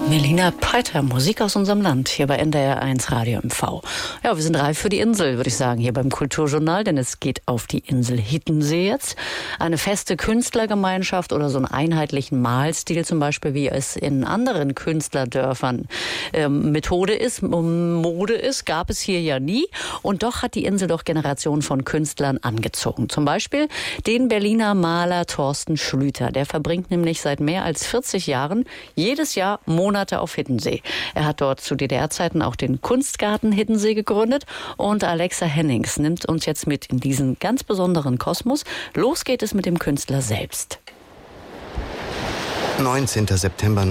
Melina Peiter, Musik aus unserem Land, hier bei NDR 1 Radio MV. Ja, wir sind reif für die Insel, würde ich sagen, hier beim Kulturjournal, denn es geht auf die Insel Hiddensee jetzt. Eine feste Künstlergemeinschaft oder so einen einheitlichen Malstil zum Beispiel, wie es in anderen Künstlerdörfern Mode ist, gab es hier ja nie. Und doch hat die Insel doch Generationen von Künstlern angezogen. Zum Beispiel den Berliner Maler Thorsten Schlüter. Der verbringt nämlich seit mehr als 40 Jahren jedes Jahr Monate auf Hiddensee. Er hat dort zu DDR-Zeiten auch den Kunstgarten Hiddensee gegründet und Alexa Hennings nimmt uns jetzt mit in diesen ganz besonderen Kosmos. Los geht es mit dem Künstler selbst. 19. September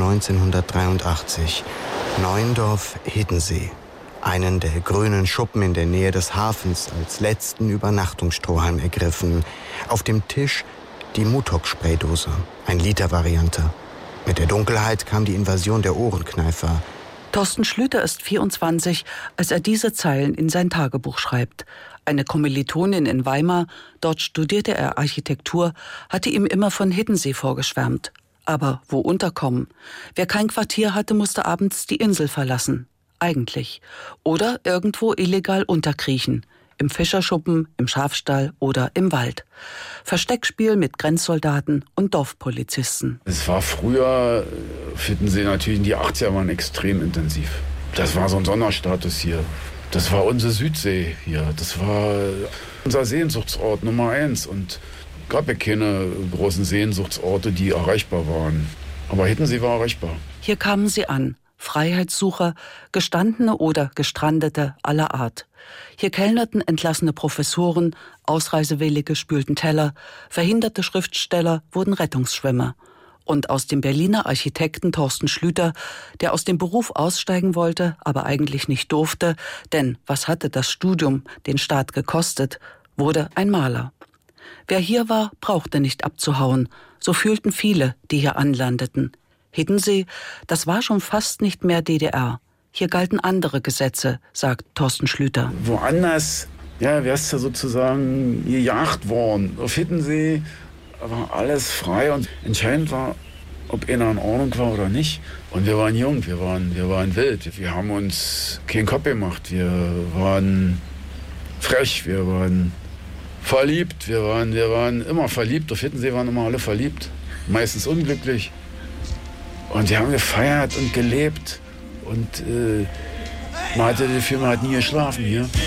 1983. Neuendorf, Hiddensee. Einen der grünen Schuppen in der Nähe des Hafens als letzten Übernachtungsstrohhalm ergriffen. Auf dem Tisch die Mutok-Spraydose, 1-Liter-Variante. Mit der Dunkelheit kam die Invasion der Ohrenkneifer. Thorsten Schlüter ist 24, als er diese Zeilen in sein Tagebuch schreibt. Eine Kommilitonin in Weimar, dort studierte er Architektur, hatte ihm immer von Hiddensee vorgeschwärmt. Aber wo unterkommen? Wer kein Quartier hatte, musste abends die Insel verlassen. Eigentlich. Oder irgendwo illegal unterkriechen. Im Fischerschuppen, im Schafstall oder im Wald. Versteckspiel mit Grenzsoldaten und Dorfpolizisten. Es war früher, Hiddensee natürlich, die 80er waren extrem intensiv. Das war so ein Sonderstatus hier. Das war unsere Südsee hier. Das war unser Sehnsuchtsort Nummer 1. Und gab ja keine großen Sehnsuchtsorte, die erreichbar waren. Aber Hiddensee war erreichbar. Hier kamen sie an. Freiheitssucher, Gestandene oder Gestrandete aller Art. Hier kellnerten entlassene Professoren, Ausreisewillige spülten Teller, verhinderte Schriftsteller wurden Rettungsschwimmer. Und aus dem Berliner Architekten Thorsten Schlüter, der aus dem Beruf aussteigen wollte, aber eigentlich nicht durfte, denn was hatte das Studium den Staat gekostet, wurde ein Maler. Wer hier war, brauchte nicht abzuhauen, so fühlten viele, die hier anlandeten. Hiddensee, das war schon fast nicht mehr DDR. Hier galten andere Gesetze, sagt Thorsten Schlüter. Woanders, ja, wärst du sozusagen gejagt worden. Auf Hiddensee war alles frei und entscheidend war, ob einer in Ordnung war oder nicht. Und wir waren jung, wir waren wild. Wir haben uns keinen Kopf gemacht. Wir waren frech, wir waren verliebt. Wir waren immer verliebt. Auf Hiddensee waren immer alle verliebt. Meistens unglücklich. Und wir haben gefeiert und gelebt und man hatte das Gefühl, man hat nie geschlafen hier.